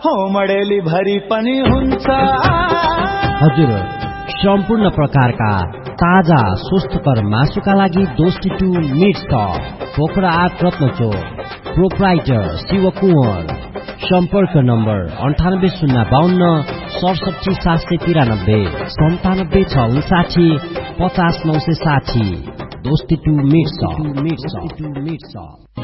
हो मडेली भरि पनि हुन्छ। हजुर, सम्पूर्ण प्रकारका ताजा स्वस्थकर मासुका लागि दोस्ती to meet stop, Pokhara 8 रत्नचोक, proprietor Shiv Kunwar. सम्पर्क नम्बर 9805 67 793 97 659 50 960। दोस्ती टु मिट स्टप।